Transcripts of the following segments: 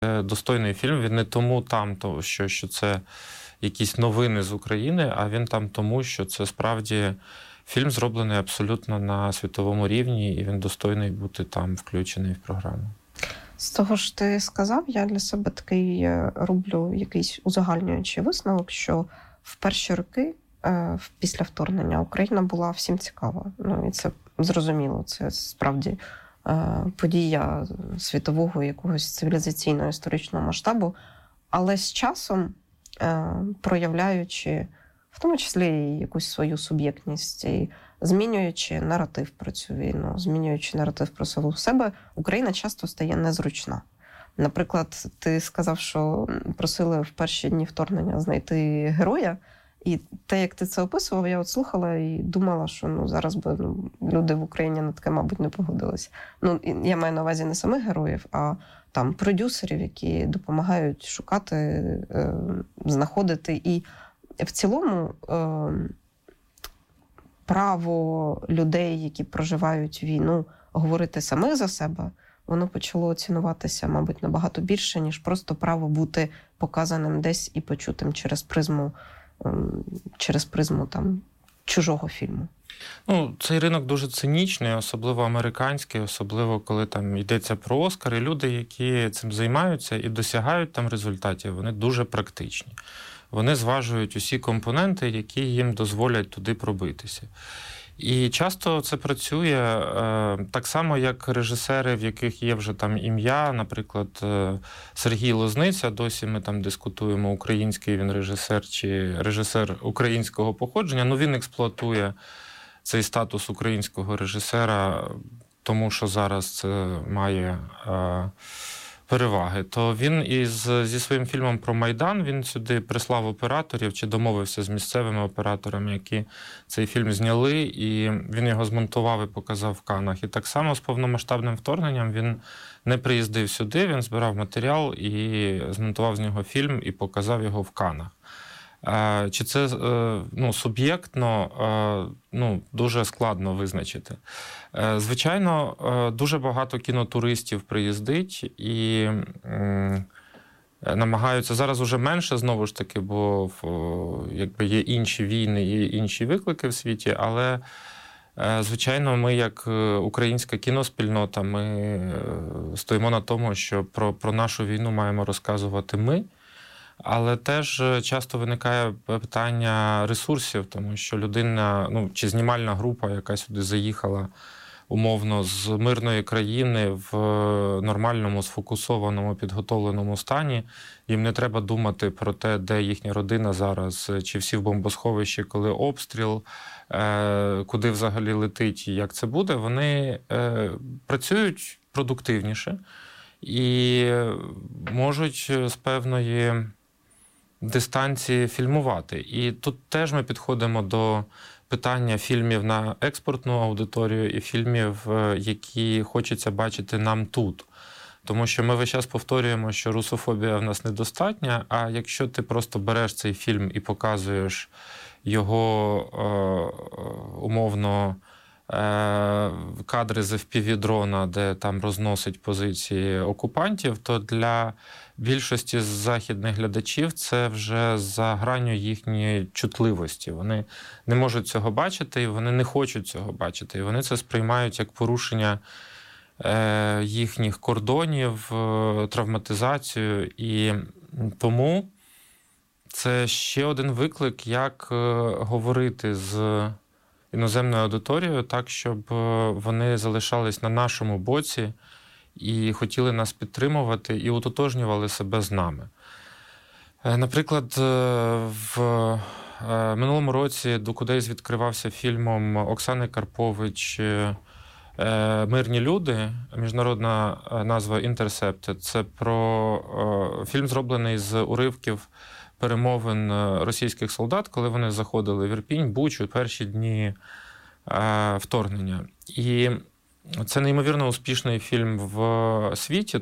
Достойний фільм, він не тому там, що це якісь новини з України, а він там тому, що це справді фільм зроблений абсолютно на світовому рівні, і він достойний бути там включений в програму. З того ж ти сказав, я для себе такий роблю якийсь узагальнюючий висновок, що в перші роки після вторгнення Україна була всім цікава. Ну, і це зрозуміло, це справді подія світового якогось цивілізаційного історичного масштабу, але з часом, проявляючи в тому числі і якусь свою суб'єктність, і змінюючи наратив про цю війну, змінюючи наратив про саму себе, Україна часто стає незручна. Наприклад, ти сказав, що просили в перші дні вторгнення знайти героя, і те, як ти це описував, я от слухала і думала, що зараз би люди в Україні на таке, мабуть, не погодились. Я маю на увазі не самих героїв, а там продюсерів, які допомагають шукати, знаходити. І в цілому право людей, які проживають війну, говорити самих за себе, воно почало цінуватися, мабуть, набагато більше, ніж просто право бути показаним десь і почутим через призму там чужого фільму. Цей ринок дуже цинічний, особливо американський, особливо коли там йдеться про Оскар. І люди, які цим займаються і досягають там результатів, вони дуже практичні. Вони зважують усі компоненти, які їм дозволять туди пробитися. І часто це працює так само, як режисери, в яких є вже там ім'я, наприклад, Сергій Лозниця, досі ми там дискутуємо, український він режисер чи режисер українського походження, він експлуатує цей статус українського режисера, тому що зараз це має переваги. То він зі своїм фільмом про Майдан, він сюди прислав операторів чи домовився з місцевими операторами, які цей фільм зняли, і він його змонтував і показав в Каннах. І так само з повномасштабним вторгненням він не приїздив сюди, він збирав матеріал і змонтував з нього фільм і показав його в Каннах. Чи це суб'єктно, дуже складно визначити. Звичайно, дуже багато кінотуристів приїздить і намагаються, зараз уже менше, знову ж таки, бо є інші війни і інші виклики в світі, але, звичайно, ми, як українська кіноспільнота, ми стоїмо на тому, що про нашу війну маємо розказувати ми. Але теж часто виникає питання ресурсів, тому що людина, чи знімальна група, яка сюди заїхала умовно з мирної країни в нормальному, сфокусованому, підготовленому стані, їм не треба думати про те, де їхня родина зараз, чи всі в бомбосховищі, коли обстріл, куди взагалі летить і як це буде. Вони працюють продуктивніше і можуть з певної дистанції фільмувати. І тут теж ми підходимо до питання фільмів на експортну аудиторію і фільмів, які хочеться бачити нам тут. Тому що ми весь час повторюємо, що русофобія в нас недостатня, а якщо ти просто береш цей фільм і показуєш його умовно кадри з FPV-дрона, де там розносить позиції окупантів, то для більшості західних глядачів це вже за гранню їхньої чутливості. Вони не можуть цього бачити, і вони не хочуть цього бачити. І вони це сприймають як порушення їхніх кордонів, травматизацію. І тому це ще один виклик, як говорити з іноземною аудиторією так, щоб вони залишались на нашому боці і хотіли нас підтримувати, і утотожнювали себе з нами. Наприклад, в минулому році Дукудейс відкривався фільмом Оксани Карпович «Мирні люди», міжнародна назва «Intercept». Це про фільм, зроблений з уривків перемовин російських солдат, коли вони заходили в Ірпінь, Бучу, перші дні вторгнення. І це неймовірно успішний фільм в світі,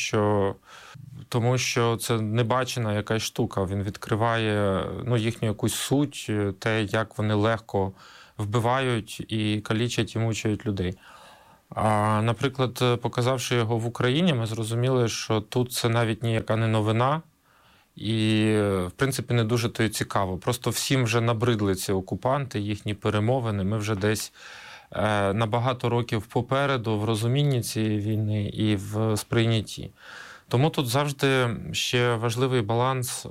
тому що це небачена якась штука. Він відкриває їхню якусь суть, те, як вони легко вбивають і калічать і мучають людей. А, наприклад, показавши його в Україні, ми зрозуміли, що тут це навіть ніяка не новина, і, в принципі, не дуже то й цікаво. Просто всім вже набридли ці окупанти, їхні перемовини. Ми вже десь на багато років попереду в розумінні цієї війни і в сприйнятті. Тому тут завжди ще важливий баланс,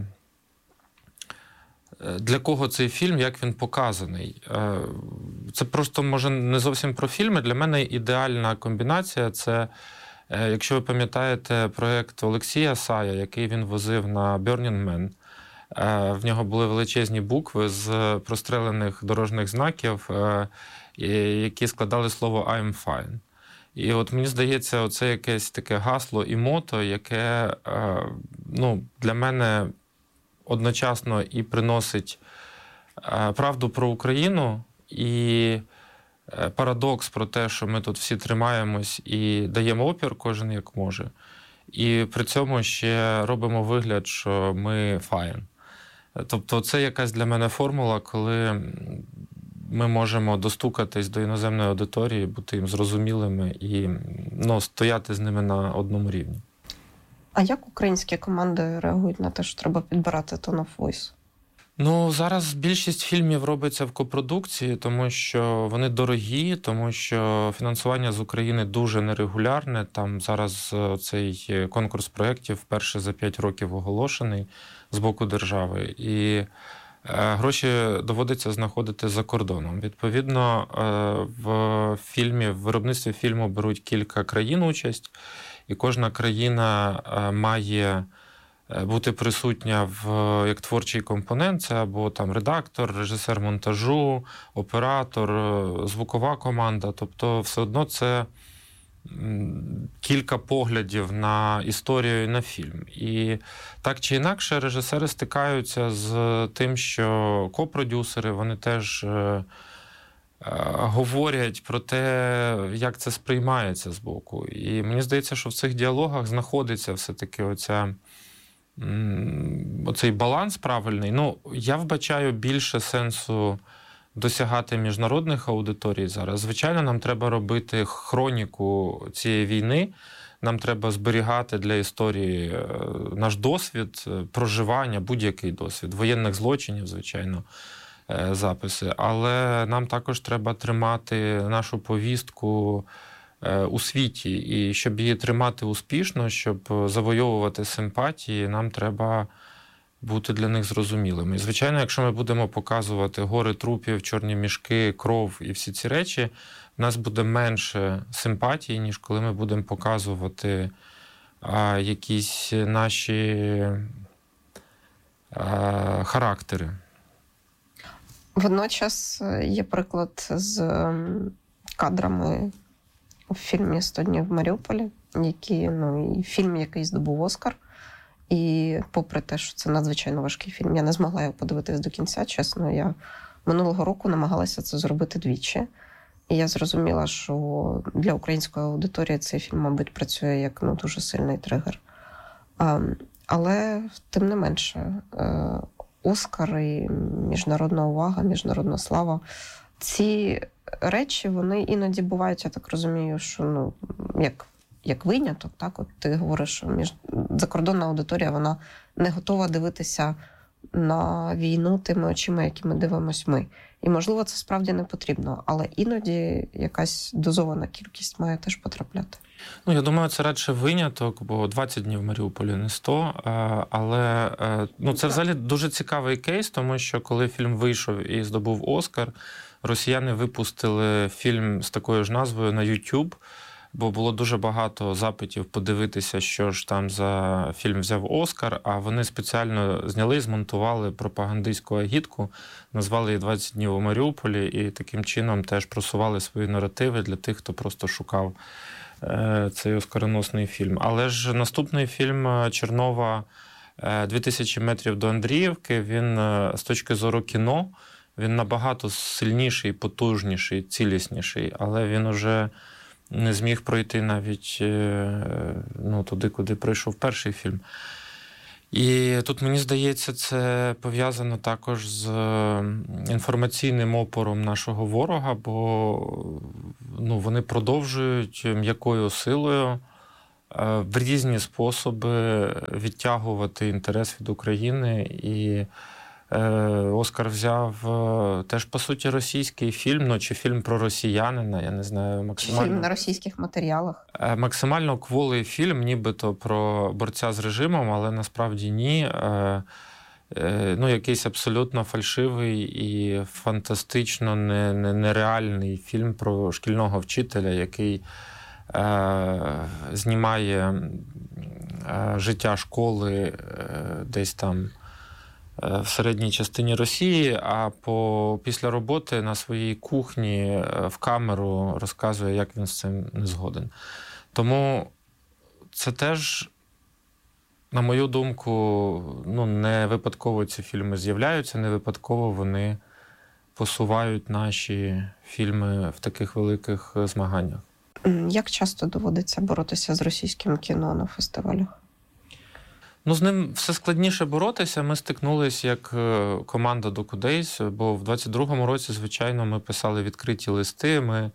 для кого цей фільм, як він показаний. Це просто, може, не зовсім про фільми. Для мене ідеальна комбінація – це, якщо ви пам'ятаєте проєкт Олексія Сая, який він возив на Burning Man. В нього були величезні букви з прострелених дорожніх знаків, які складали слово «I'm fine». І от мені здається, оце якесь таке гасло і мото, яке для мене одночасно і приносить правду про Україну, і парадокс про те, що ми тут всі тримаємось і даємо опір кожен як може. І при цьому ще робимо вигляд, що ми файн. Тобто це якась для мене формула, коли ми можемо достукатись до іноземної аудиторії, бути їм зрозумілими і стояти з ними на одному рівні. А як українські команди реагують на те, що треба підбирати tone of voice? Зараз більшість фільмів робиться в копродукції, тому що вони дорогі, тому що фінансування з України дуже нерегулярне. Там зараз цей конкурс проєктів вперше за 5 років оголошений з боку держави. І гроші доводиться знаходити за кордоном. Відповідно, в виробництві фільму беруть кілька країн участь, і кожна країна має бути присутня як творчий компонент, це або там редактор, режисер монтажу, оператор, звукова команда. Тобто все одно це кілька поглядів на історію і на фільм. І так чи інакше режисери стикаються з тим, що копродюсери, вони теж говорять про те, як це сприймається з боку. І мені здається, що в цих діалогах знаходиться все-таки оцей баланс правильний. Я вбачаю більше сенсу досягати міжнародних аудиторій зараз. Звичайно, нам треба робити хроніку цієї війни, нам треба зберігати для історії наш досвід, проживання, будь-який досвід, воєнних злочинів, звичайно, записи. Але нам також треба тримати нашу повістку у світі. І щоб її тримати успішно, щоб завойовувати симпатії, нам треба бути для них зрозумілими. І, звичайно, якщо ми будемо показувати гори трупів, чорні мішки, кров і всі ці речі, в нас буде менше симпатії, ніж коли ми будемо показувати якісь наші характери. Водночас є приклад з кадрами у фільмі «100 днів в Маріуполі», і фільм, який здобув Оскар. І попри те, що це надзвичайно важкий фільм, я не змогла його подивитись до кінця, чесно. Я минулого року намагалася це зробити двічі. І я зрозуміла, що для української аудиторії цей фільм, мабуть, працює як дуже сильний тригер. Але, тим не менше, Оскар і міжнародна увага, міжнародна слава. Ці речі, вони іноді бувають, я так розумію, що як виняток, так? От ти говориш, що закордонна аудиторія, вона не готова дивитися на війну тими очима, якими дивимось ми. І, можливо, це справді не потрібно, але іноді якась дозована кількість має теж потрапляти. Я думаю, це радше виняток, бо 20 днів в Маріуполі не 100. Але це взагалі дуже цікавий кейс, тому що коли фільм вийшов і здобув Оскар, росіяни випустили фільм з такою ж назвою на YouTube, бо було дуже багато запитів подивитися, що ж там за фільм взяв Оскар, а вони спеціально зняли і змонтували пропагандистську агітку, назвали її «20 днів у Маріуполі» і таким чином теж просували свої наративи для тих, хто просто шукав цей оскароносний фільм. Але ж наступний фільм Чернова «2000 метрів до Андріївки», він з точки зору кіно, він набагато сильніший, потужніший, цілісніший, але він уже не зміг пройти навіть туди, куди пройшов перший фільм. І тут, мені здається, це пов'язано також з інформаційним опором нашого ворога, бо вони продовжують м'якою силою в різні способи відтягувати інтерес від України. І Оскар взяв теж, по суті, російський фільм, чи фільм про росіянина, я не знаю, максимально... Фільм на російських матеріалах. Максимально кволий фільм, нібито про борця з режимом, але насправді ні. Якийсь абсолютно фальшивий і фантастично нереальний фільм про шкільного вчителя, який знімає життя школи десь там в середній частині Росії, а після роботи на своїй кухні в камеру розказує, як він з цим не згоден. Тому це теж, на мою думку, не випадково ці фільми з'являються, не випадково вони посувають наші фільми в таких великих змаганнях. Як часто доводиться боротися з російським кіно на фестивалях? З ним все складніше боротися. Ми стикнулися як команда DocuDays, бо в 22-му році, звичайно, ми писали відкриті листи, ми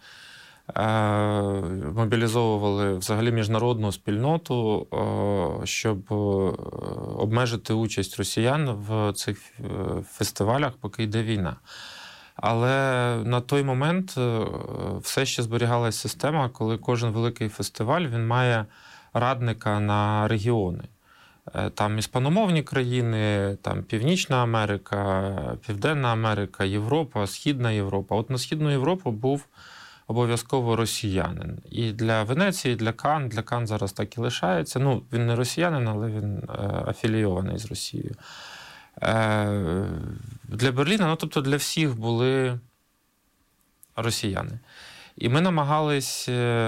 мобілізовували взагалі міжнародну спільноту, щоб обмежити участь росіян в цих фестивалях, поки йде війна. Але на той момент все ще зберігалася система, коли кожен великий фестиваль, він має радника на регіони. Там іспаномовні країни, там Північна Америка, Південна Америка, Європа, Східна Європа. От на Східну Європу був обов'язково росіянин. І для Венеції, для Кан зараз так і лишається. Він не росіянин, але він афілійований з Росією. Для Берліна, тобто для всіх були росіяни. І ми намагались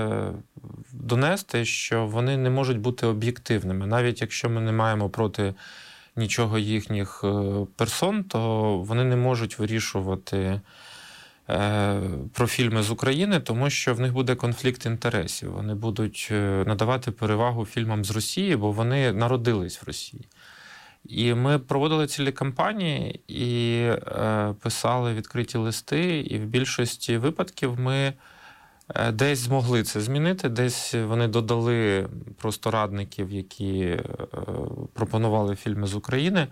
донести, що вони не можуть бути об'єктивними. Навіть якщо ми не маємо проти нічого їхніх персон, то вони не можуть вирішувати про фільми з України, тому що в них буде конфлікт інтересів. Вони будуть надавати перевагу фільмам з Росії, бо вони народились в Росії. І ми проводили цілі кампанії і писали відкриті листи, і в більшості випадків ми десь змогли це змінити, десь вони додали просто радників, які пропонували фільми з України.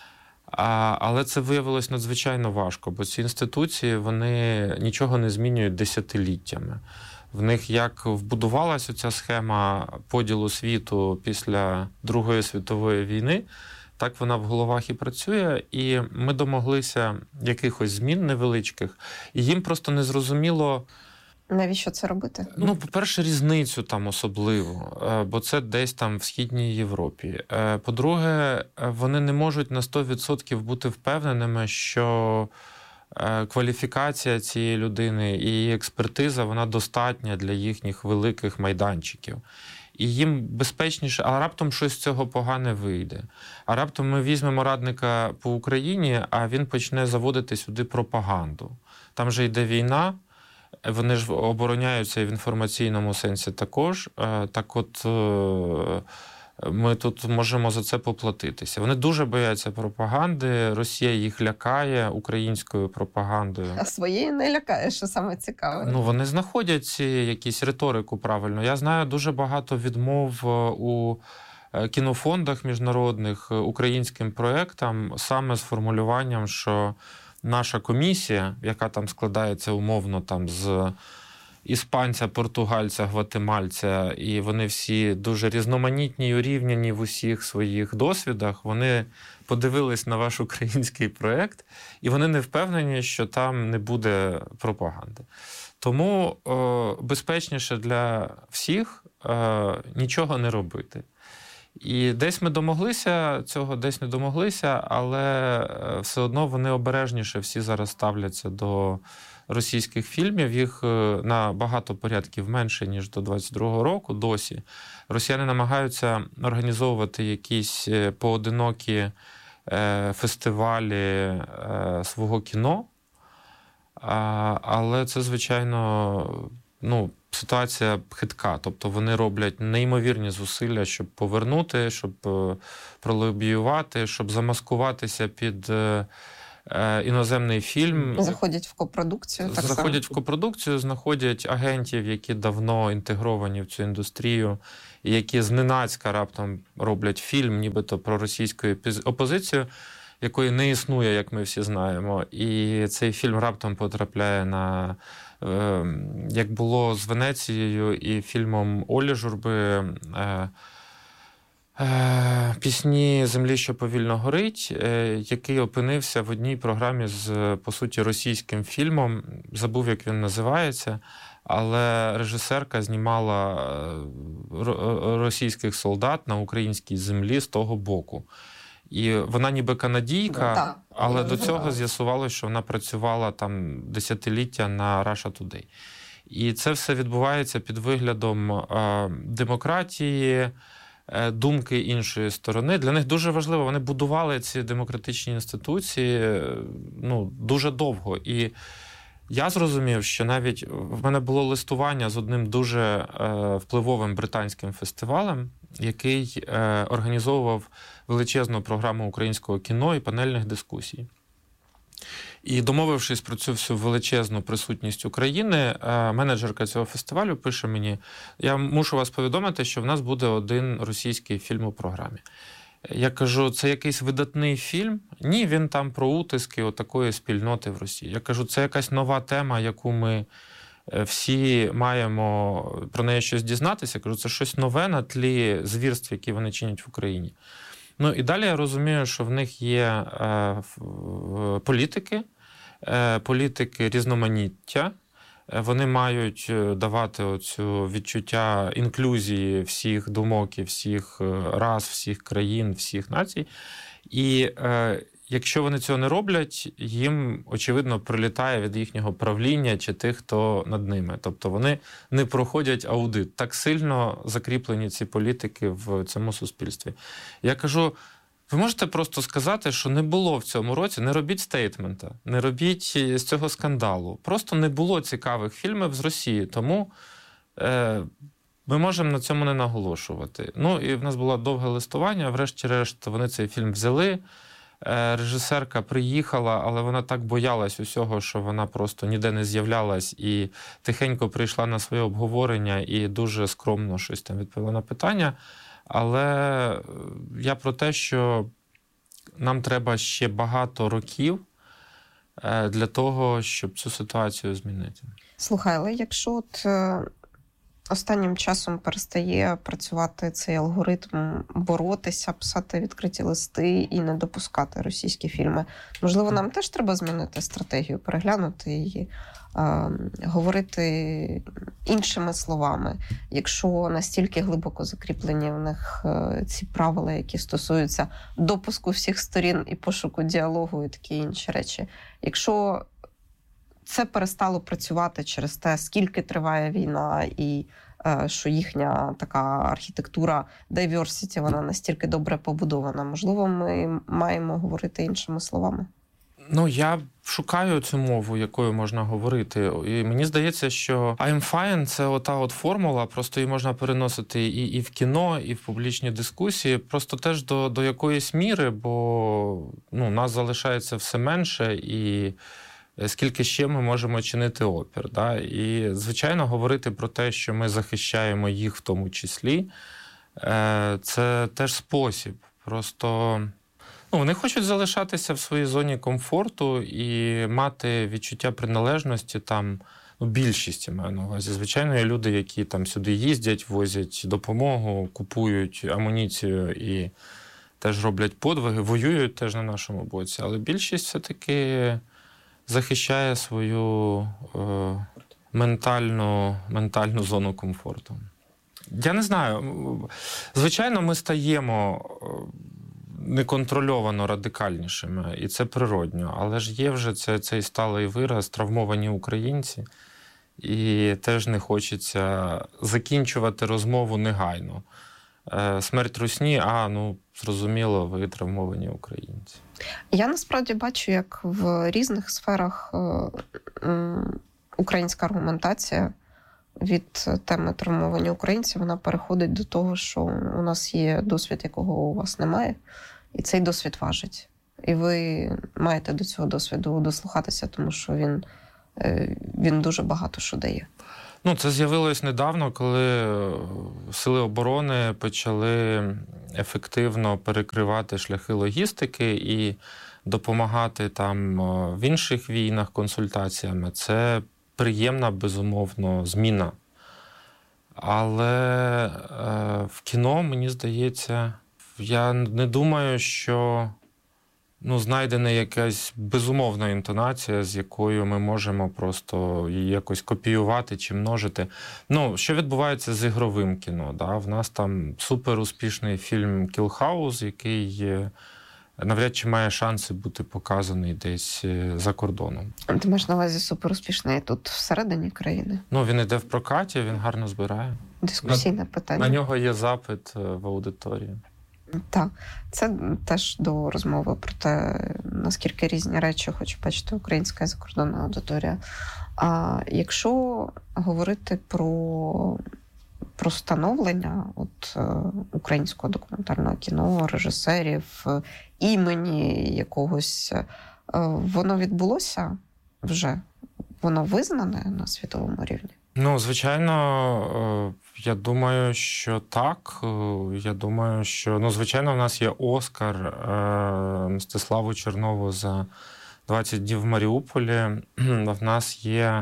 Але це виявилось надзвичайно важко, бо ці інституції, вони нічого не змінюють десятиліттями. В них як вбудувалася ця схема поділу світу після Другої світової війни, так вона в головах і працює, і ми домоглися якихось змін невеличких, і їм просто не зрозуміло... Навіщо це робити? По-перше, різницю там особливо, бо це десь там в Східній Європі. По-друге, вони не можуть на 100% бути впевненими, що кваліфікація цієї людини і її експертиза, вона достатня для їхніх великих майданчиків. І їм безпечніше, а раптом щось з цього погане вийде. А раптом ми візьмемо радника по Україні, а він почне заводити сюди пропаганду. Там же йде війна, вони ж обороняються і в інформаційному сенсі також. Так от ми тут можемо за це поплатитися. Вони дуже бояться пропаганди, Росія їх лякає українською пропагандою. А своєї не лякає, що саме цікаве. Вони знаходять якісь риторику правильно. Я знаю дуже багато відмов у кінофондах міжнародних українським проєктам саме з формулюванням, що наша комісія, яка там складається умовно там з іспанця, португальця, гватемальця, і вони всі дуже різноманітні і урівняні в усіх своїх досвідах, вони подивились на ваш український проєкт, і вони не впевнені, що там не буде пропаганди. Тому безпечніше для всіх нічого не робити. І десь ми домоглися цього, десь не домоглися, але все одно вони обережніше всі зараз ставляться до російських фільмів. Їх на багато порядків менше, ніж до 22-го року досі. Росіяни намагаються організовувати якісь поодинокі фестивалі свого кіно, але це, звичайно, ситуація хитка. Тобто вони роблять неймовірні зусилля, щоб повернути, щоб пролобіювати, щоб замаскуватися під іноземний фільм. Заходять в копродукцію. Заходять в копродукцію, знаходять агентів, які давно інтегровані в цю індустрію, і які зненацька раптом роблять фільм, нібито про російську опозицію, якої не існує, як ми всі знаємо. І цей фільм раптом потрапляє на, як було з Венецією і фільмом Олі Журби, «Пісні землі, що повільно горить», який опинився в одній програмі з, по суті, російським фільмом. Забув, як він називається, але режисерка знімала російських солдат на українській землі з того боку. І вона ніби канадійка, але до цього з'ясувалося, що вона працювала там десятиліття на Russia Today. І це все відбувається під виглядом демократії, думки іншої сторони. Для них дуже важливо, вони будували ці демократичні інституції дуже довго. І я зрозумів, що навіть в мене було листування з одним дуже впливовим британським фестивалем, який організовував величезну програму українського кіно і панельних дискусій. І домовившись про цю всю величезну присутність України, менеджерка цього фестивалю пише мені: я мушу вас повідомити, що в нас буде один російський фільм у програмі. Я кажу, це якийсь видатний фільм? Ні, він там про утиски отакої спільноти в Росії. Я кажу, це якась нова тема, яку ми всі маємо про неї щось дізнатися. Я кажу, це щось нове на тлі звірств, які вони чинять в Україні. Ну і далі я розумію, що в них є політики різноманіття. Вони мають давати оцю відчуття інклюзії всіх думок і всіх рас, всіх країн, всіх націй. І якщо вони цього не роблять, їм, очевидно, прилітає від їхнього правління чи тих, хто над ними. Тобто вони не проходять аудит. Так сильно закріплені ці політики в цьому суспільстві. Я кажу, ви можете просто сказати, що не було в цьому році, не робіть стейтмента, не робіть з цього скандалу. Просто не було цікавих фільмів з Росії, тому ми можемо на цьому не наголошувати. Ну, і в нас було довге листування, врешті-решт вони цей фільм взяли. Режисерка приїхала, але вона так боялась усього, що вона просто ніде не з'являлась і тихенько прийшла на своє обговорення і дуже скромно щось там відповіла на питання. Але я про те, що нам треба ще багато років для того, щоб цю ситуацію змінити. Слухай, але якщо останнім часом перестає працювати цей алгоритм боротися, писати відкриті листи і не допускати російські фільми, можливо, нам теж треба змінити стратегію, переглянути її, говорити іншими словами. Якщо настільки глибоко закріплені в них ці правила, які стосуються допуску всіх сторін і пошуку діалогу і такі інші речі. Якщо це перестало працювати через те, скільки триває війна, і що їхня така архітектура diversity, вона настільки добре побудована. Можливо, ми маємо говорити іншими словами? Ну, я шукаю цю мову, якою можна говорити. І мені здається, що I'm fine – це ота от формула, просто її можна переносити і в кіно, і в публічні дискусії, просто теж до якоїсь міри, бо нас залишається все менше, і скільки ще ми можемо чинити опір. Да? І, звичайно, говорити про те, що ми захищаємо їх в тому числі, це теж спосіб. Просто вони хочуть залишатися в своїй зоні комфорту і мати відчуття приналежності там, більшість, я маю на увазі. Звичайно, є люди, які там сюди їздять, возять допомогу, купують амуніцію і теж роблять подвиги, воюють теж на нашому боці. Але більшість все-таки захищає свою ментальну зону комфорту. Я не знаю. Звичайно, ми стаємо неконтрольовано радикальнішими, і це природньо. Але ж є вже цей сталий вираз «травмовані українці», і теж не хочеться закінчувати розмову негайно. Смерть русні, зрозуміло, ви травмовані українці. Я насправді бачу, як в різних сферах українська аргументація від теми травмовані українці, вона переходить до того, що у нас є досвід, якого у вас немає, і цей досвід важить. І ви маєте до цього досвіду дослухатися, тому що він дуже багато що дає. Це з'явилось недавно, коли сили оборони почали ефективно перекривати шляхи логістики і допомагати там в інших війнах консультаціями. Це приємна, безумовно, зміна. Але в кіно, мені здається, я не думаю, що знайдена якась безумовна інтонація, з якою ми можемо просто її якось копіювати чи множити. Що відбувається з ігровим кіно? Да? В нас там суперуспішний фільм «Кілхаус», який навряд чи має шанси бути показаний десь за кордоном. Ти маєш на увазі суперуспішний тут всередині країни? Він іде в прокаті, він гарно збирає. Дискусійне питання. На нього є запит в аудиторії. Так, це теж до розмови про те, наскільки різні речі хоче бачити українська і закордонна аудиторія. А якщо говорити про становлення українського документального кіно, режисерів, імені якогось, воно відбулося вже? Воно визнане на світовому рівні? Звичайно, я думаю, що так. Я думаю, що, звичайно, в нас є Оскар Мстиславу Чернову за 20 днів в Маріуполі. В нас є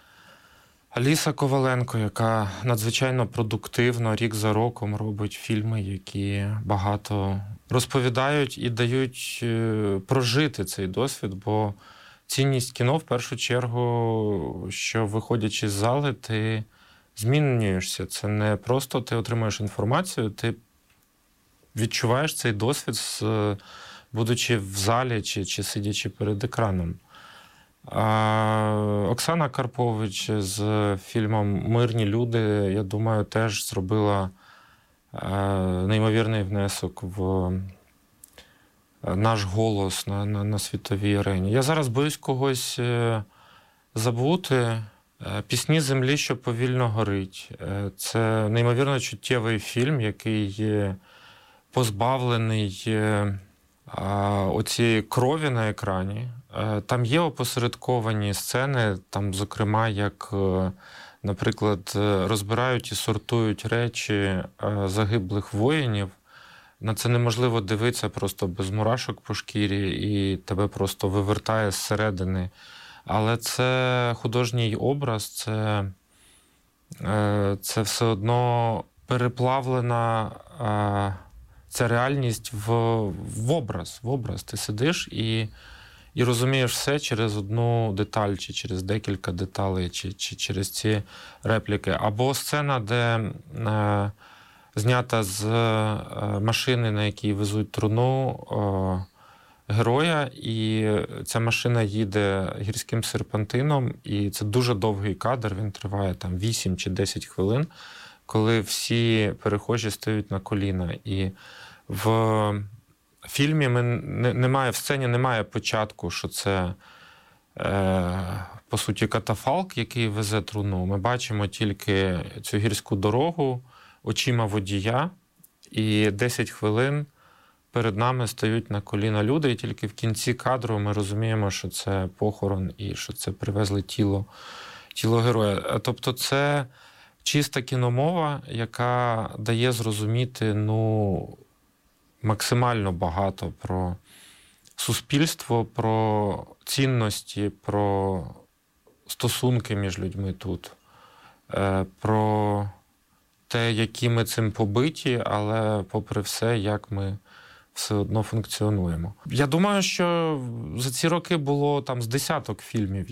Аліса Коваленко, яка надзвичайно продуктивно рік за роком робить фільми, які багато розповідають і дають прожити цей досвід, бо цінність кіно, в першу чергу, що виходячи з зали, ти змінюєшся. Це не просто ти отримуєш інформацію, ти відчуваєш цей досвід, будучи в залі чи сидячи перед екраном. Оксана Карпович з фільмом «Мирні люди», я думаю, теж зробила неймовірний внесок в наш голос на світовій арені. Я зараз боюсь когось забути. «Пісні землі, що повільно горить». Це неймовірно чуттєвий фільм, який позбавлений оцієї крові на екрані. Там є опосередковані сцени, там, зокрема, як, наприклад, розбирають і сортують речі загиблих воїнів. На це неможливо дивитися просто без мурашок по шкірі, і тебе просто вивертає зсередини. Але це художній образ, це все одно переплавлена ця реальність в образ. Ти сидиш і розумієш все через одну деталь, чи через декілька деталей, чи через ці репліки. Або сцена, де знята з машини, на якій везуть труну героя, і ця машина їде гірським серпантином, і це дуже довгий кадр, він триває там 8 чи 10 хвилин, коли всі перехожі стають на коліна. І в фільмі в сцені немає початку, що це, по суті, катафалк, який везе труну. Ми бачимо тільки цю гірську дорогу очима водія, і 10 хвилин перед нами стають на коліна люди, і тільки в кінці кадру ми розуміємо, що це похорон і що це привезли тіло героя. Тобто це чиста кіномова, яка дає зрозуміти максимально багато про суспільство, про цінності, про стосунки між людьми тут, про те, які ми цим побиті, але попри все, як ми все одно функціонуємо. Я думаю, що за ці роки було там з десяток фільмів,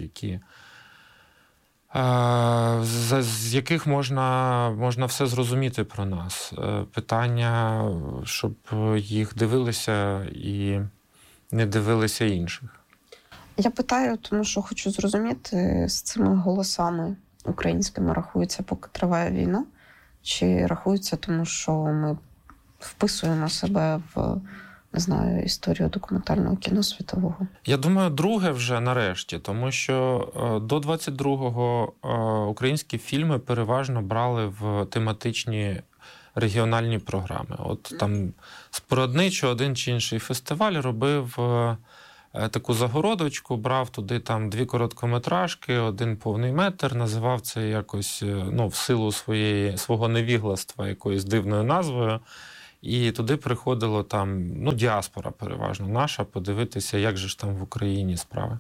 з яких можна все зрозуміти про нас. Питання, щоб їх дивилися і не дивилися інших. Я питаю, тому що хочу зрозуміти, з цими голосами українськими рахується, поки триває війна, чи рахується тому, що ми вписуємо себе в не знаю, історію документального кіно світового? Я думаю, друге вже нарешті, тому що до 22-го українські фільми переважно брали в тематичні регіональні програми. От там спорудничо один чи інший фестиваль робив таку загородочку, брав туди там 2 короткометражки, 1 повний метр, називав це якось, в силу свого невігластва якоюсь дивною назвою. І туди приходило там, діаспора переважно наша, подивитися, як же ж там в Україні справи.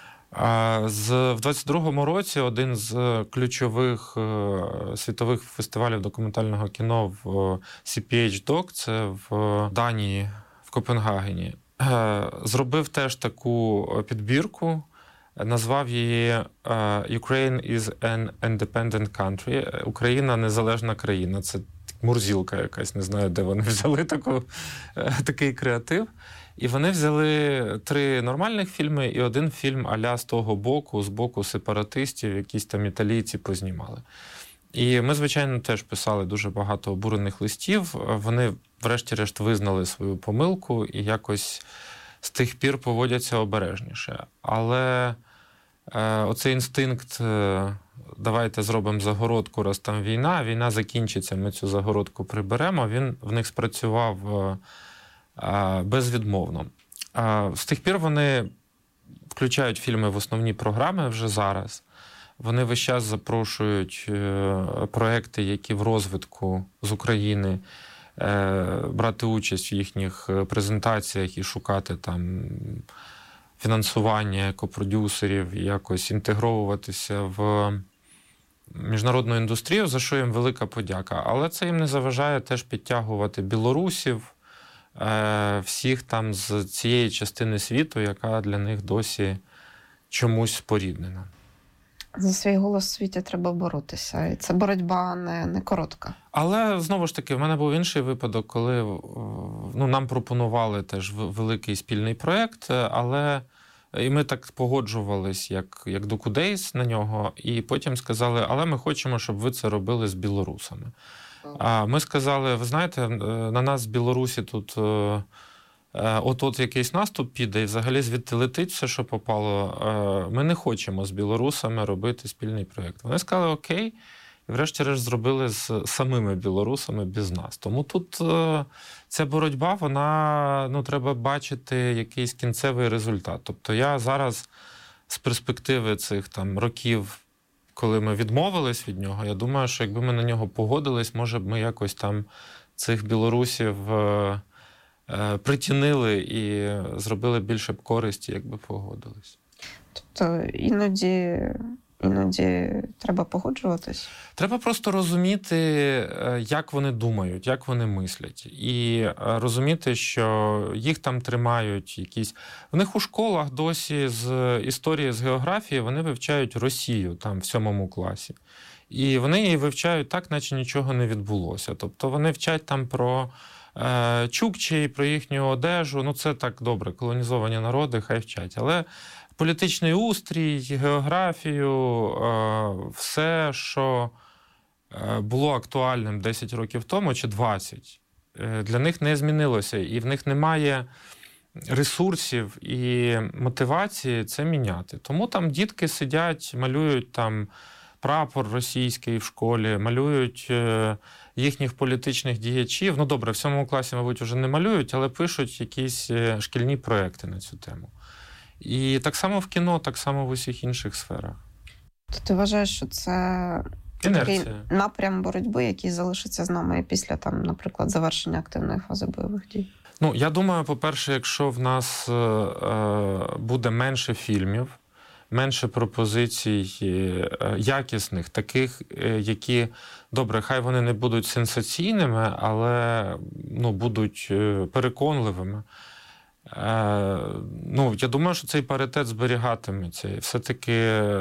В 22-му році один з ключових світових фестивалів документального кіно в CPH Doc, це в Данії, в Копенгагені, зробив теж таку підбірку, назвав її «Ukraine is an independent country». Україна – незалежна країна. Це мурзілка якась, не знаю, де вони взяли такий креатив. І вони взяли 3 нормальних фільми і 1 фільм а-ля з того боку, з боку сепаратистів, якісь там італійці познімали. І ми, звичайно, теж писали дуже багато обурених листів. Вони, врешті-решт, визнали свою помилку і якось з тих пір поводяться обережніше. Але оцей інстинкт «давайте зробимо загородку, раз там війна закінчиться, ми цю загородку приберемо», він в них спрацював безвідмовно. З тих пір вони включають фільми в основні програми вже зараз. Вони весь час запрошують проекти, які в розвитку з України, брати участь в їхніх презентаціях і шукати там фінансування екопродюсерів, якось інтегровуватися в міжнародну індустрію, за що їм велика подяка. Але це їм не заважає теж підтягувати білорусів, всіх там з цієї частини світу, яка для них досі чомусь споріднена. За свій голос в світі треба боротися. І це боротьба не коротка. Але, знову ж таки, в мене був інший випадок, коли нам пропонували теж великий спільний проєкт, але і ми так погоджувались, як Докудейс на нього, і потім сказали, але ми хочемо, щоб ви це робили з білорусами. А ми сказали, ви знаєте, на нас з Білорусі тут от якийсь наступ піде, і взагалі звідти летить все, що попало. Ми не хочемо з білорусами робити спільний проєкт. Вони сказали, окей, і врешті-решт зробили з самими білорусами без нас. Тому тут ця боротьба, вона, треба бачити якийсь кінцевий результат. Тобто я зараз з перспективи цих там років, коли ми відмовились від нього, я думаю, що якби ми на нього погодились, може б ми якось там цих білорусів притінили і зробили більше б користі, якби погодились. Тобто іноді треба погоджуватись? Треба просто розуміти, як вони думають, як вони мислять. І розуміти, що їх там тримають якісь... В них у школах досі з історії, з географії вони вивчають Росію там в 7 класі. І вони її вивчають так, наче нічого не відбулося. Тобто вони вчать там про чукчей, про їхню одежу. Це так добре, колонізовані народи, хай вчать. Але політичний устрій, географію, все, що було актуальним 10 років тому чи 20, для них не змінилося. І в них немає ресурсів і мотивації це міняти. Тому там дітки сидять, малюють там прапор російський в школі, малюють їхніх політичних діячів. Добре, в 7 класі, мабуть, вже не малюють, але пишуть якісь шкільні проекти на цю тему. І так само в кіно, так само в усіх інших сферах. То ти вважаєш, що це такий напрям боротьби, який залишиться з нами після, там, наприклад, завершення активної фази бойових дій? Я думаю, по-перше, якщо в нас буде менше фільмів, менше пропозицій якісних, таких, які, добре, хай вони не будуть сенсаційними, але будуть переконливими. Я думаю, що цей паритет зберігатиметься. І все-таки,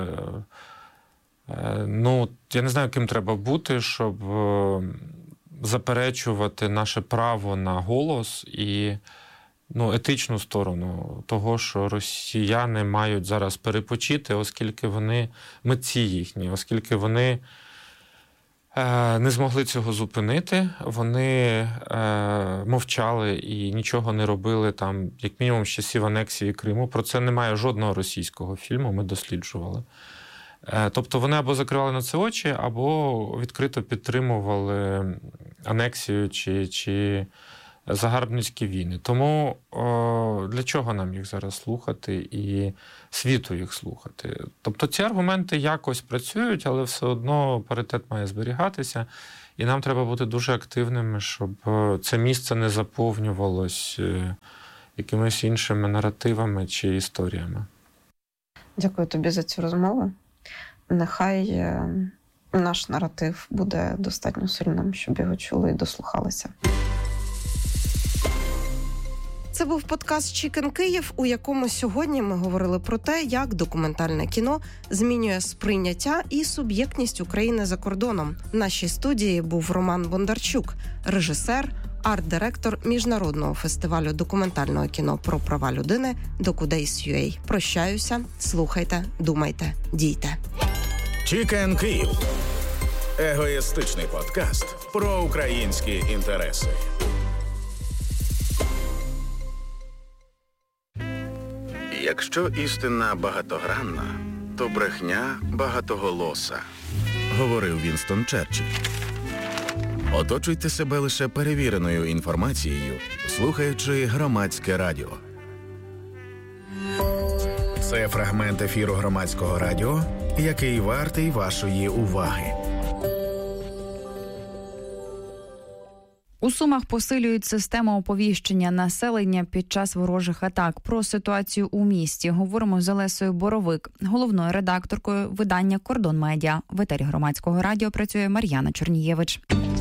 я не знаю, ким треба бути, щоб заперечувати наше право на голос і етичну сторону того, що росіяни мають зараз перепочити, оскільки вони митці їхні, оскільки вони не змогли цього зупинити. Вони мовчали і нічого не робили там, як мінімум, з часів анексії Криму. Про це немає жодного російського фільму, ми досліджували. Тобто вони або закривали на це очі, або відкрито підтримували анексію чи загарбницькі війни. Тому для чого нам їх зараз слухати і світу їх слухати? Тобто ці аргументи якось працюють, але все одно паритет має зберігатися, і нам треба бути дуже активними, щоб це місце не заповнювалось якимись іншими наративами чи історіями. Дякую тобі за цю розмову. Нехай наш наратив буде достатньо сильним, щоб його чули і дослухалися. Це був подкаст «Чікен Київ», у якому сьогодні ми говорили про те, як документальне кіно змінює сприйняття і суб'єктність України за кордоном. В нашій студії був Роман Бондарчук, режисер, арт-директор Міжнародного фестивалю документального кіно про права людини «Docudays.ua». Прощаюся, слухайте, думайте, дійте. «Чікен Київ» – егоїстичний подкаст про українські інтереси. Якщо істина багатогранна, то брехня багатоголоса, говорив Вінстон Черчилль. Оточуйте себе лише перевіреною інформацією, слухаючи Громадське радіо. Це фрагмент ефіру Громадського радіо, який вартий вашої уваги. У Сумах посилюють систему оповіщення населення під час ворожих атак. Про ситуацію у місті говоримо з Олесею Боровик, головною редакторкою видання «Кордон Медіа». В етері Громадського радіо працює Мар'яна Чорнієвич.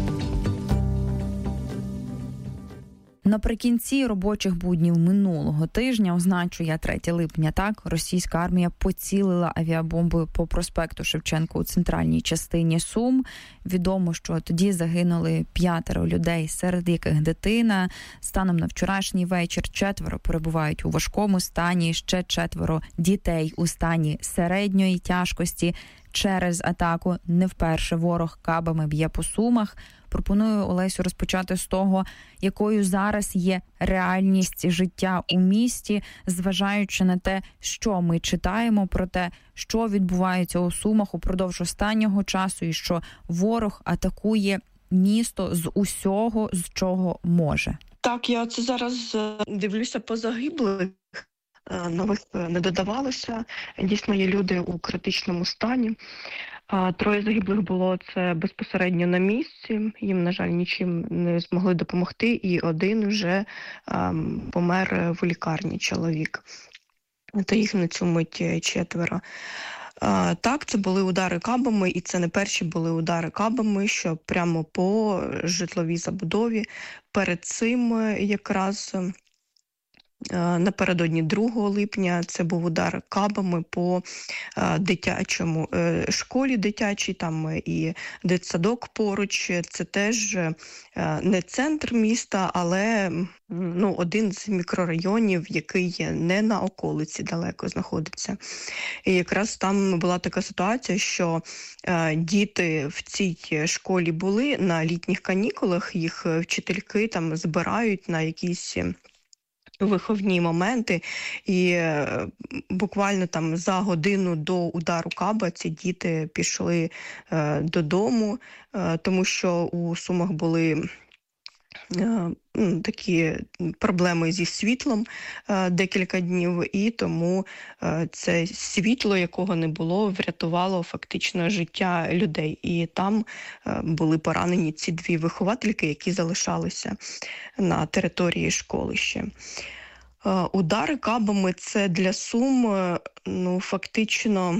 Наприкінці робочих буднів минулого тижня, означує 3 липня, так, російська армія поцілила авіабомбою по проспекту Шевченка у центральній частині Сум. Відомо, що тоді загинули 5 людей, серед яких дитина. Станом на вчорашній вечір 4 перебувають у важкому стані, ще 4 дітей у стані середньої тяжкості. Через атаку не вперше ворог кабами б'є по Сумах. Пропоную, Олесю, розпочати з того, якою зараз є реальність життя у місті, зважаючи на те, що ми читаємо про те, що відбувається у Сумах упродовж останнього часу і що ворог атакує місто з усього, з чого може. Так, я це зараз дивлюся по загиблих. Нових не додавалося. Дійсно, є люди у критичному стані. 3 загиблих було це безпосередньо на місці. Їм, на жаль, нічим не змогли допомогти. І 1 вже помер в лікарні, чоловік. Та їх на цю мить 4. Так, це були удари кабами, і це не перші були удари кабами, що прямо по житловій забудові. Перед цим якраз напередодні 2 липня це був удар кабами по дитячому школі дитячій, там і дитсадок поруч. Це теж не центр міста, але один з мікрорайонів, який не на околиці далеко знаходиться. І якраз там була така ситуація, що діти в цій школі були на літніх канікулах, їх вчительки там збирають на якісь виховні моменти, і буквально там за годину до удару каба ці діти пішли додому, тому що у Сумах були такі проблеми зі світлом декілька днів, і тому це світло, якого не було, врятувало фактично життя людей. І там були поранені ці 2 виховательки, які залишалися на території школи ще. Удари кабами – це для Сум фактично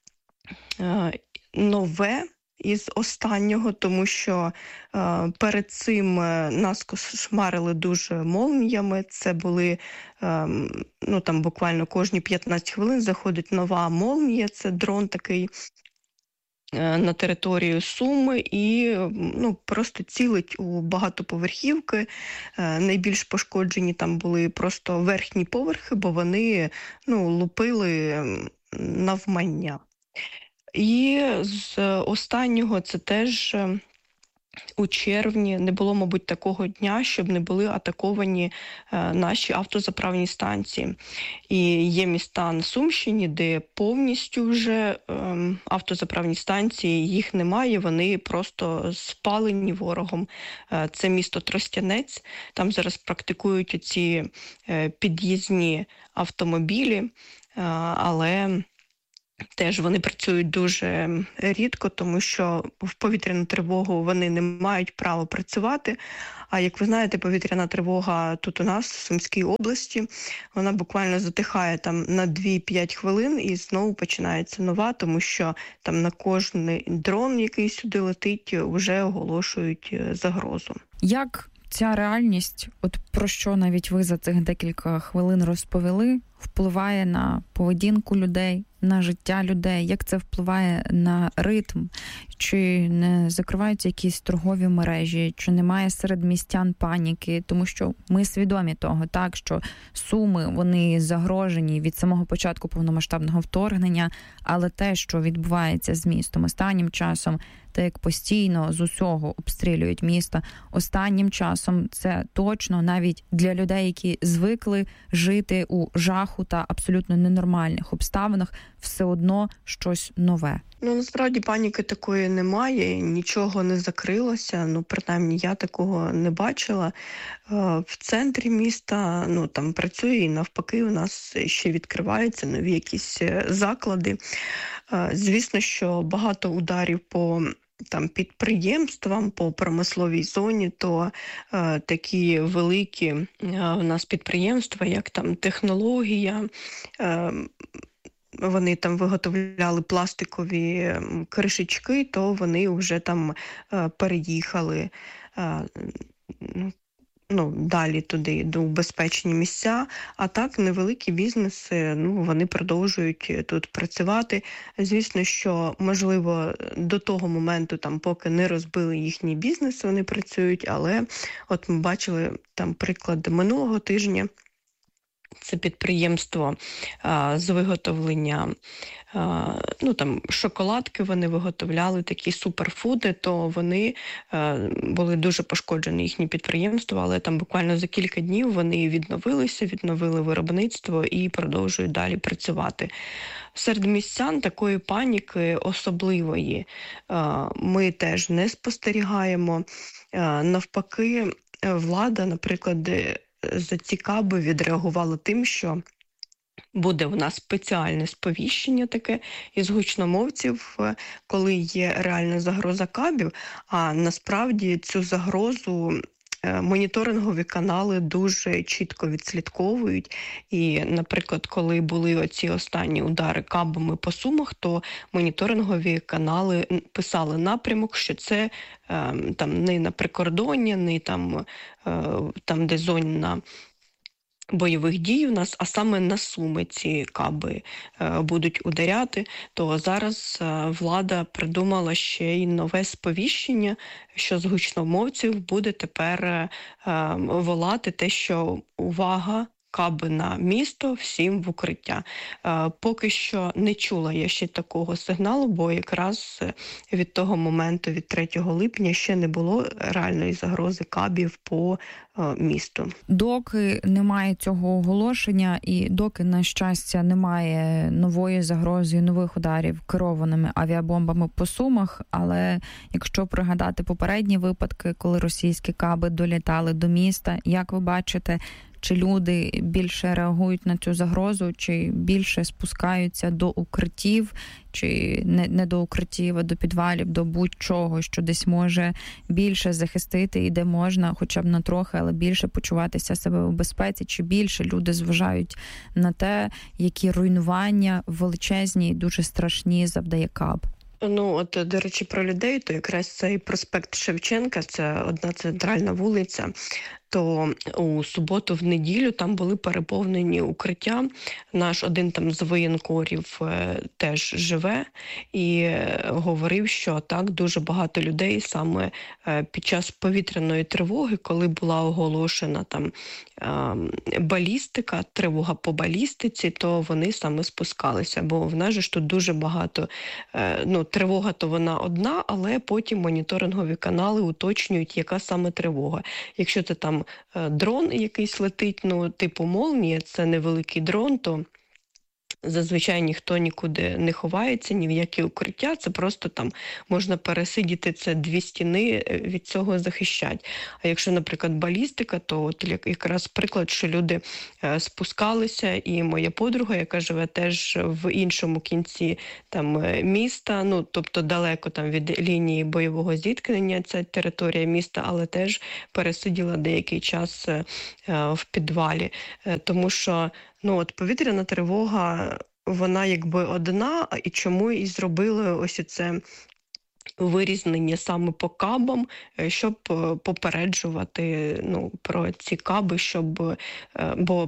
нове із останнього, тому що перед цим нас кошмарили дуже молніями. Це були, там буквально кожні 15 хвилин заходить нова молнія, це дрон такий на територію Суми і просто цілить у багатоповерхівки. Найбільш пошкоджені там були просто верхні поверхи, бо вони лупили навмання. І з останнього це теж у червні не було, мабуть, такого дня, щоб не були атаковані наші автозаправні станції. І є міста на Сумщині, де повністю вже автозаправні станції, їх немає, вони просто спалені ворогом. Це місто Тростянець, там зараз практикують ці під'їзні автомобілі, але теж вони працюють дуже рідко, тому що в повітряну тривогу вони не мають права працювати. А як ви знаєте, повітряна тривога тут у нас, в Сумській області, вона буквально затихає там на 2-5 хвилин і знову починається нова, тому що там на кожний дрон, який сюди летить, вже оголошують загрозу. Як ця реальність, от про що навіть ви за цих декілька хвилин розповіли, впливає на поведінку людей, на життя людей? Як це впливає на ритм? Чи не закриваються якісь торгові мережі? Чи немає серед містян паніки? Тому що ми свідомі того, так, що Суми, вони загрожені від самого початку повномасштабного вторгнення, але те, що відбувається з містом останнім часом, те, як постійно з усього обстрілюють місто, останнім часом це точно навіть для людей, які звикли жити у жаху та абсолютно ненормальних обставинах, все одно щось нове. Насправді паніки такої немає, нічого не закрилося, принаймні я такого не бачила. В центрі міста, там працює і навпаки у нас ще відкриваються нові якісь заклади. Звісно, що багато ударів по підприємствам, по промисловій зоні, то такі великі у нас підприємства, як технологія, вони там виготовляли пластикові кришечки, то вони вже там переїхали далі туди, до безпечні місця. А так, невеликі бізнеси, вони продовжують тут працювати. Звісно, що, можливо, до того моменту, поки не розбили їхній бізнес, вони працюють, але от ми бачили приклад минулого тижня. Це підприємство з виготовлення шоколадки, вони виготовляли такі суперфуди, то вони були дуже пошкоджені, їхні підприємства, але буквально за кілька днів вони відновили виробництво і продовжують далі працювати. Серед містян такої паніки особливої ми теж не спостерігаємо. Навпаки, влада, наприклад, за ці каби відреагувала тим, що буде в нас спеціальне сповіщення таке із гучномовців, коли є реальна загроза кабів, а насправді цю загрозу моніторингові канали дуже чітко відслідковують. І, наприклад, коли були оці останні удари кабами по Сумах, то моніторингові канали писали напрямок, що це не на прикордоння, не там, де зона бойових дій у нас, а саме на Суми ці каби будуть ударяти, то зараз влада придумала ще й нове сповіщення, що з гучномовців буде тепер волати те, що увага, каби на місто, всім в укриття. Поки що не чула я ще такого сигналу, бо якраз від того моменту, від 3 липня, ще не було реальної загрози кабів по місту. Доки немає цього оголошення і доки, на щастя, немає нової загрози, нових ударів керованими авіабомбами по Сумах, але якщо пригадати попередні випадки, коли російські каби долітали до міста, як ви бачите, чи люди більше реагують на цю загрозу, чи більше спускаються до укриттів, чи не до укриттів, а до підвалів, до будь-чого, що десь може більше захистити і де можна, хоча б на трохи, але більше почуватися себе у безпеці, чи більше люди зважають на те, які руйнування величезні і дуже страшні завдає каб? До речі, про людей, то якраз цей проспект Шевченка, це одна центральна вулиця, то у суботу, в неділю там були переповнені укриття. Наш один там з воєнкорів теж живе і говорив, що так, дуже багато людей саме під час повітряної тривоги, коли була оголошена там балістика, тривога по балістиці, то вони саме спускалися. Бо в нас же ж тут дуже багато, тривога то вона одна, але потім моніторингові канали уточнюють, яка саме тривога. Якщо це там дрон якийсь летить, типу «Молнія», це невеликий дрон, то зазвичай ніхто нікуди не ховається, ні в які укриття, це просто там можна пересидіти, це 2 стіни від цього захищать. А якщо, наприклад, балістика, то от якраз приклад, що люди спускалися, і моя подруга, яка живе теж в іншому кінці там міста, тобто далеко там від лінії бойового зіткнення, ця територія міста, але теж пересиділа деякий час в підвалі, тому що повітряна тривога, вона якби одна, і чому і зробили ось це вирізнення саме по кабам, щоб попереджувати про ці каби, бо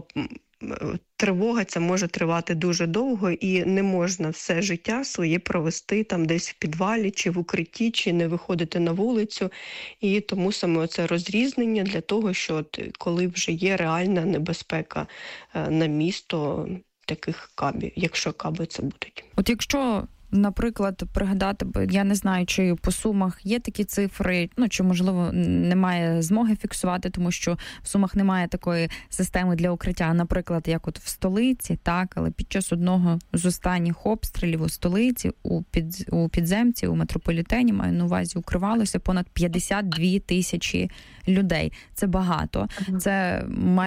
тривога ця може тривати дуже довго, і не можна все життя своє провести там десь в підвалі, чи в укритті, чи не виходити на вулицю. І тому саме оце розрізнення для того, що коли вже є реальна небезпека на місто таких кабів, якщо каби це будуть. От якщо, наприклад, пригадати, я не знаю, чи по Сумах є такі цифри, чи, можливо, немає змоги фіксувати, тому що в Сумах немає такої системи для укриття, наприклад, як от в столиці, так, але під час одного з останніх обстрілів у столиці, у підземці, у метрополітені, маю на увазі, укривалося понад 52 тисячі людей. Це багато. Це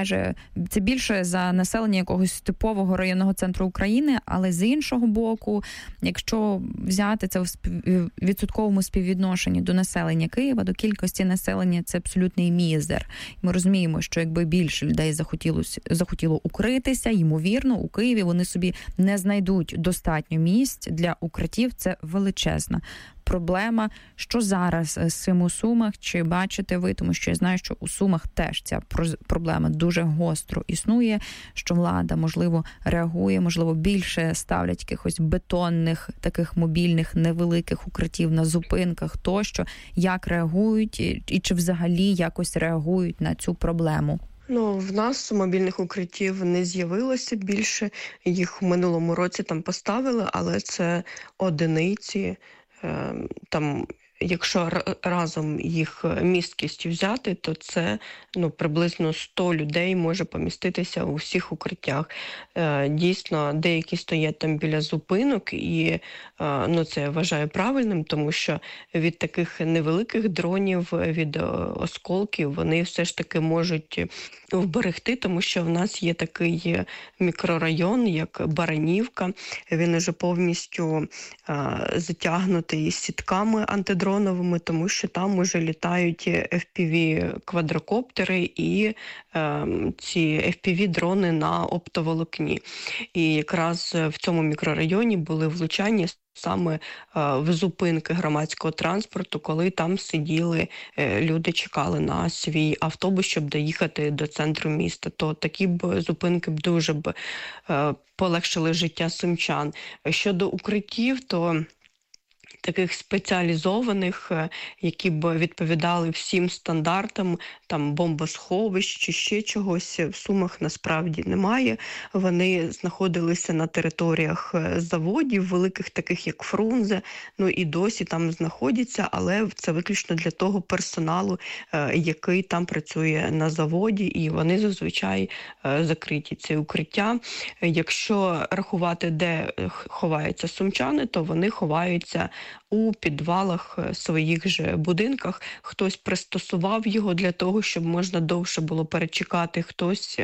більше за населення якогось типового районного центру України, але з іншого боку, якщо взяти це в відсотковому співвідношенні до населення Києва, до кількості населення, це абсолютний мізер. Ми розуміємо, що якби більше людей захотіло укритися, ймовірно, у Києві вони собі не знайдуть достатньо місць для укриттів. Це величезна проблема. Що зараз з цим у Сумах? Чи бачите ви? Тому що я знаю, що у Сумах теж ця проблема дуже гостро існує, що влада, можливо, реагує, можливо, більше ставлять якихось бетонних, таких мобільних, невеликих укриттів на зупинках тощо. Як реагують і чи взагалі якось реагують на цю проблему? В нас мобільних укриттів не з'явилося більше. Їх в минулому році там поставили, але це одиниці. Там, якщо разом їх місткістю взяти, то це приблизно 100 людей може поміститися у всіх укриттях. Дійсно, деякі стоять там біля зупинок, і це я вважаю правильним, тому що від таких невеликих дронів, від осколків, вони все ж таки можуть вберегти, тому що в нас є такий мікрорайон, як Баранівка. Він уже повністю затягнутий сітками антидроновими, тому що там уже літають FPV-квадрокоптери і ці FPV-дрони на оптоволокні. І якраз в цьому мікрорайоні були влучання саме в зупинки громадського транспорту, коли там сиділи люди, чекали на свій автобус, щоб доїхати до центру міста. То такі б зупинки б дуже полегшили життя сумчан. Щодо укриттів, то таких спеціалізованих, які б відповідали всім стандартам, там бомбосховищ чи ще чогось, в Сумах насправді немає. Вони знаходилися на територіях заводів, великих таких як Фрунзе, і досі там знаходяться, але це виключно для того персоналу, який там працює на заводі, і вони зазвичай закриті, ці укриття. Якщо рахувати, де ховаються сумчани, то вони ховаються у підвалах своїх же будинках. Хтось пристосував його для того, щоб можна довше було перечекати, хтось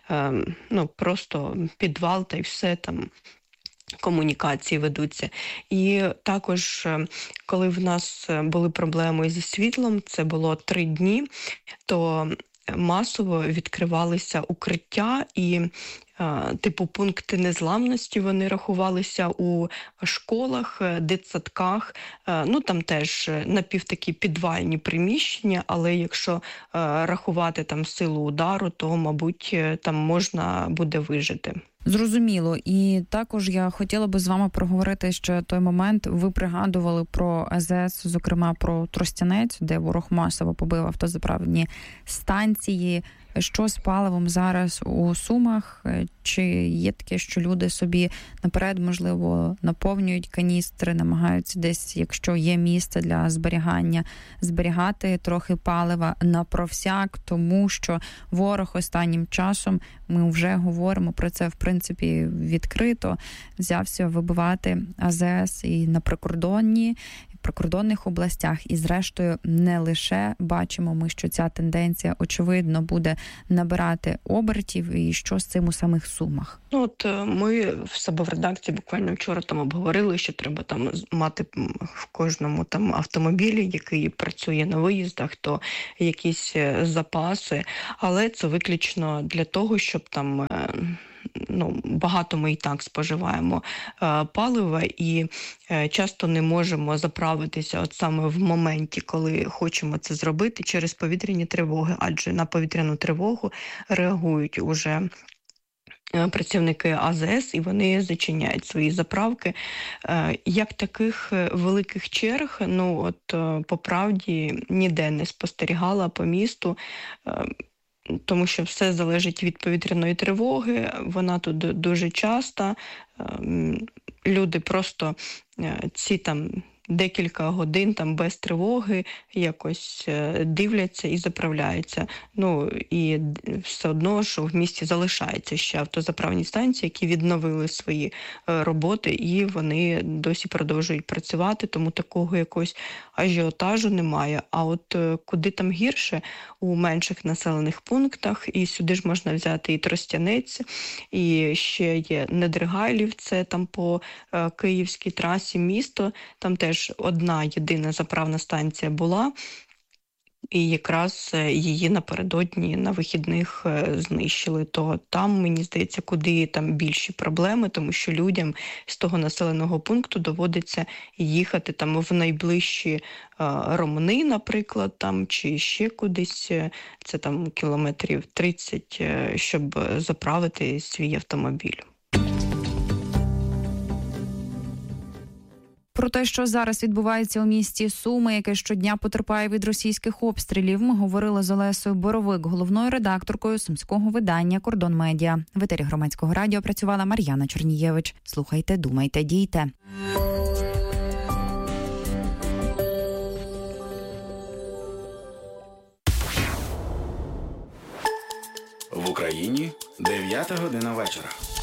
просто підвал та й все там. Комунікації ведуться. І також, коли в нас були проблеми зі світлом, це було 3 дні, то масово відкривалися укриття, і типу пункти незламності, вони рахувалися у школах, дитсадках. Ну, там теж напівтакі підвальні приміщення, але якщо рахувати там силу удару, то, мабуть, там можна буде вижити. Зрозуміло. І також я хотіла би з вами проговорити ще той момент. Ви пригадували про АЗС, зокрема про Тростянець, де ворог масово побив автозаправні станції. Що з паливом зараз у Сумах? Чи є таке, що люди собі наперед, можливо, наповнюють каністри, намагаються десь, якщо є місце для зберігання, зберігати трохи палива на провсяк, тому що ворог останнім часом, ми вже говоримо про це, в принципі, відкрито, взявся вибивати АЗС і на прикордонних областях, і зрештою не лише бачимо ми, що ця тенденція, очевидно, буде набирати обертів, і що з цим у самих Сумах? Ну, от ми в себе в редакції буквально вчора там обговорили, що треба там мати в кожному там автомобілі, який працює на виїздах, то якісь запаси, але це виключно для того, щоб там багато ми і так споживаємо палива, і часто не можемо заправитися от саме в моменті, коли хочемо це зробити, через повітряні тривоги, адже на повітряну тривогу реагують уже працівники АЗС, і вони зачиняють свої заправки. Як таких великих черг, по правді, ніде не спостерігала по місту, тому що все залежить від повітряної тривоги, вона тут дуже часто. Люди просто ці там декілька годин там без тривоги якось дивляться і заправляються. І все одно, що в місті залишаються ще автозаправні станції, які відновили свої роботи, і вони досі продовжують працювати, тому такого якогось ажіотажу немає. А от куди там гірше, у менших населених пунктах, і сюди ж можна взяти і Тростянець, і ще є Недригайлів, це там по київській трасі місто, там теж одна єдина заправна станція була, і якраз її напередодні на вихідних знищили. То там, мені здається, куди там більші проблеми, тому що людям з того населеного пункту доводиться їхати там в найближчі Ромни, наприклад, там, чи ще кудись, це там кілометрів 30, щоб заправити свій автомобіль. Про те, що зараз відбувається у місті Суми, яке щодня потерпає від російських обстрілів, ми говорили з Олесою Боровик, головною редакторкою сумського видання «Кордон Медіа». В етері Громадського радіо працювала Мар'яна Чернієвич. Слухайте, думайте, дійте. В Україні 9 година вечора.